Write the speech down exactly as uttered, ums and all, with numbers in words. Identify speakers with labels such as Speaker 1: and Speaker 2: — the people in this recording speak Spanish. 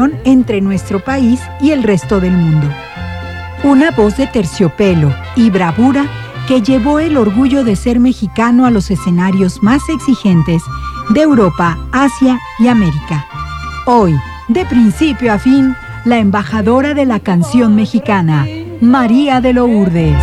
Speaker 1: conexión entre nuestro país y el resto del mundo. Una voz de terciopelo y bravura que llevó el orgullo de ser mexicano a los escenarios más exigentes de Europa, Asia y América. Hoy, de principio a fin, la embajadora de la canción mexicana, María de Lourdes.